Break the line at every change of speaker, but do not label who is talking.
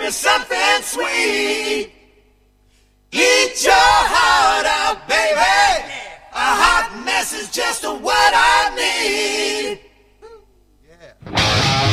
me something sweet. Eat your heart out, baby. A hot mess is just what I need.